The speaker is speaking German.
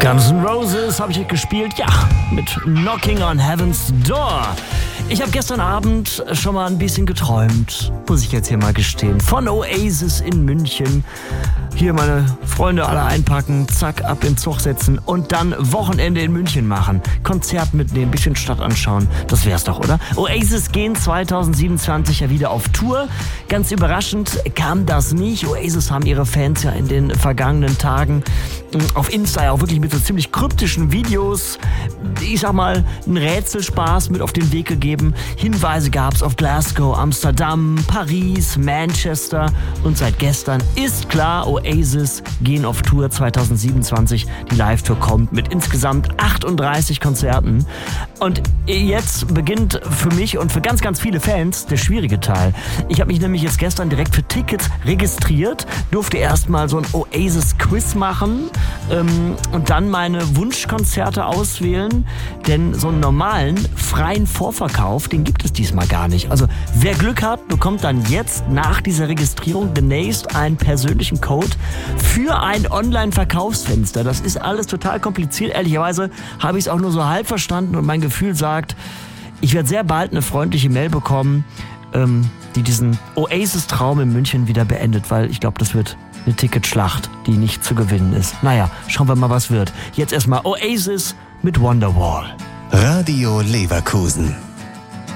Guns N' Roses habe ich gespielt, ja, mit Knocking on Heaven's Door. Ich habe gestern Abend schon mal ein bisschen geträumt, muss ich jetzt hier mal gestehen, von Oasis in München. Hier meine Freunde alle einpacken, zack, ab in den Zug setzen und dann Wochenende in München machen. Konzert mitnehmen, bisschen Stadt anschauen, das wär's doch, oder? Oasis gehen 2027 ja wieder auf Tour. Ganz überraschend kam das nicht. Oasis haben ihre Fans ja in den vergangenen Tagen auf Insta ja auch wirklich mit so ziemlich kryptischen Videos, ich sag mal, einen Rätselspaß mit auf den Weg gegeben. Hinweise gab's auf Glasgow, Amsterdam, Paris, Manchester und seit gestern ist klar, Oasis gehen auf Tour 2027. Die Live-Tour kommt mit insgesamt 38 Konzerten. Und jetzt beginnt für mich und für ganz, ganz viele Fans der schwierige Teil. Ich habe mich nämlich jetzt gestern direkt für Tickets registriert, durfte erstmal so ein Oasis-Quiz machen und dann meine Wunschkonzerte auswählen, denn so einen normalen, freien Vorverkauf, den gibt es diesmal gar nicht. Also wer Glück hat, bekommt dann jetzt nach dieser Registrierung demnächst einen persönlichen Code für ein Online-Verkaufsfenster. Das ist alles total kompliziert. Ehrlicherweise habe ich es auch nur so halb verstanden und mein Gefühl sagt, ich werde sehr bald eine freundliche Mail bekommen, die diesen Oasis-Traum in München wieder beendet, weil ich glaube, das wird eine Ticketschlacht, die nicht zu gewinnen ist. Naja, schauen wir mal, was wird. Jetzt erstmal Oasis mit Wonderwall. Radio Leverkusen.